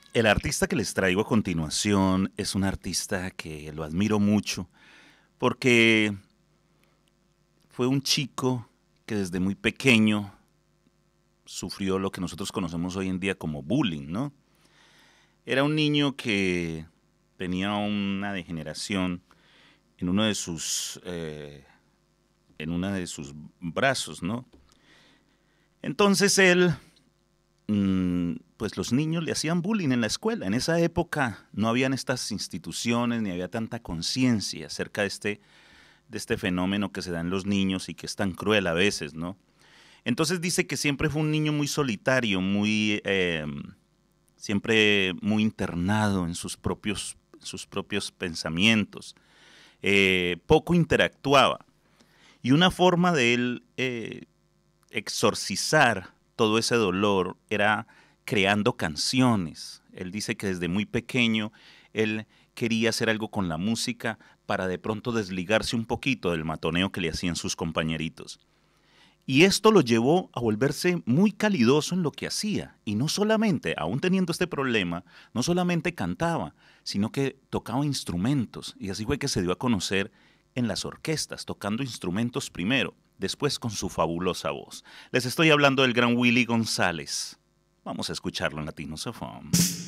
El artista que les traigo a continuación es un artista que lo admiro mucho porque fue un chico que desde muy pequeño sufrió lo que nosotros conocemos hoy en día como bullying, ¿no? Era un niño que tenía una degeneración en uno de sus brazos, ¿no? Entonces él pues los niños le hacían bullying en la escuela. En esa época no habían estas instituciones ni había tanta conciencia acerca de este fenómeno que se da en los niños y que es tan cruel a veces, ¿no? Entonces dice que siempre fue un niño muy solitario, siempre muy internado en sus propios pensamientos. Poco interactuaba. Y una forma de él exorcizar todo ese dolor era creando canciones. Él dice que desde muy pequeño él quería hacer algo con la música para de pronto desligarse un poquito del matoneo que le hacían sus compañeritos. Y esto lo llevó a volverse muy calidoso en lo que hacía. Y no solamente, aún teniendo este problema, no solamente cantaba, sino que tocaba instrumentos. Y así fue que se dio a conocer en las orquestas, tocando instrumentos primero, después con su fabulosa voz. Les estoy hablando del gran Willy González. Vamos a escucharlo en Latino Sofón.